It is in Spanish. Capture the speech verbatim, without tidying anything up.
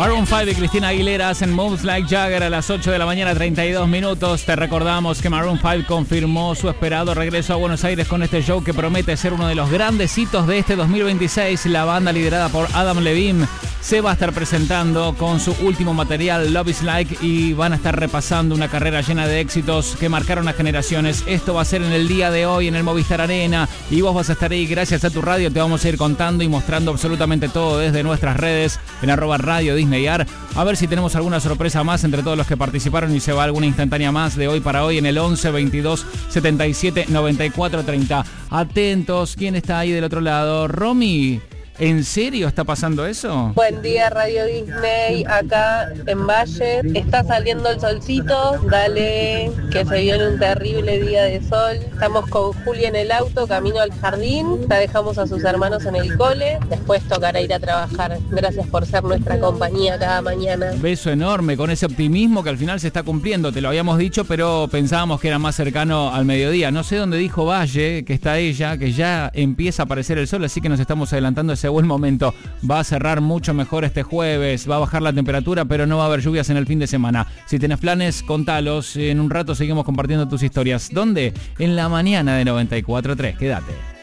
Maroon cinco y Cristina Aguilera hacen Moves Like Jagger a las ocho de la mañana, treinta y dos minutos. Te recordamos que Maroon cinco confirmó su esperado regreso a Buenos Aires con este show que promete ser uno de los grandes hitos de este dos mil veintiséis. La banda liderada por Adam Levine se va a estar presentando con su último material, Love Is Like, y van a estar repasando una carrera llena de éxitos que marcaron a generaciones. Esto va a ser en el día de hoy en el Movistar Arena y vos vas a estar ahí gracias a tu radio. Te vamos a ir contando y mostrando absolutamente todo desde nuestras redes en arroba Radio Disney Ar. A ver si tenemos alguna sorpresa más entre todos los que participaron y se va alguna instantánea más de hoy para hoy en el once, veintidós, setenta y siete, noventa y cuatro, treinta. Atentos, ¿quién está ahí del otro lado? Romy. ¿En serio está pasando eso? Buen día, Radio Disney, acá en Valle. Está saliendo el solcito, dale, que se viene un terrible día de sol. Estamos con Juli en el auto, camino al jardín. La dejamos a sus hermanos en el cole. Después tocará ir a trabajar. Gracias por ser nuestra compañía cada mañana. Beso enorme, con ese optimismo que al final se está cumpliendo. Te lo habíamos dicho, pero pensábamos que era más cercano al mediodía. No sé dónde dijo Valle, que está ella, que ya empieza a aparecer el sol, así que nos estamos adelantando ese buen momento. Va a cerrar mucho mejor este jueves, va a bajar la temperatura, pero no va a haber lluvias en el fin de semana. Si tenés planes, contalos. En un rato seguimos compartiendo tus historias. ¿Dónde? En la mañana de noventa y cuatro punto tres. Quédate.